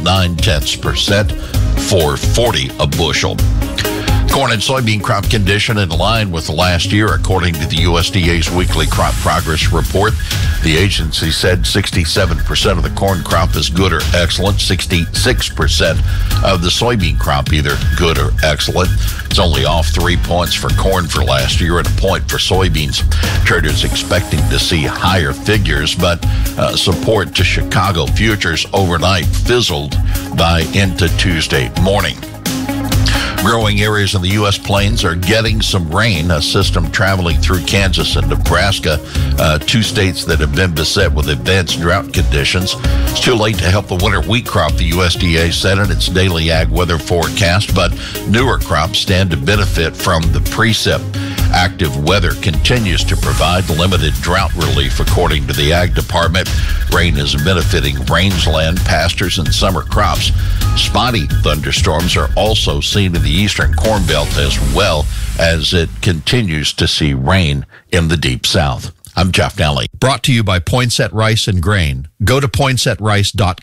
0.9%, $4.40 a bushel. Corn and soybean crop condition in line with last year, according to the USDA's weekly crop progress report. The agency said 67% of the corn crop is good or excellent, 66% of the soybean crop either good or excellent. It's only off 3 points for corn for last year and a point for soybeans. Traders expecting to see higher figures, but support to Chicago futures overnight fizzled by into Tuesday morning. Growing areas in the U.S. plains are getting some rain. A system traveling through Kansas and Nebraska, two states that have been beset with advanced drought conditions. It's too late to help the winter wheat crop, the USDA said in its daily ag weather forecast, but newer crops stand to benefit from the precip. Active weather continues to provide limited drought relief, according to the Ag Department. Rain is benefiting rangeland, pastures, and summer crops. Spotty thunderstorms are also seen in the eastern Corn Belt as well as it continues to see rain in the Deep South. I'm Jeff Nally. Brought to you by Poinsett Rice and Grain. Go to poinsettrice.com.